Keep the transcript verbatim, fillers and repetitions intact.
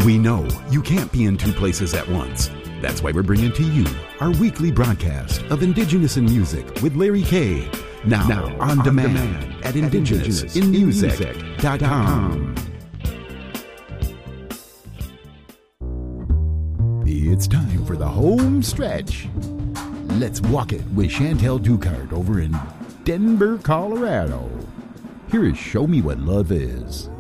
We know you can't be in two places at once. That's why we're bringing to you our weekly broadcast of Indigenous in Music with Larry Kay. Now, now on, on demand, demand at indigenous in music dot com. It's time for the home stretch. Let's walk it with Chantel Ducart over in Denver, Colorado. Here is Show Me What Love Is.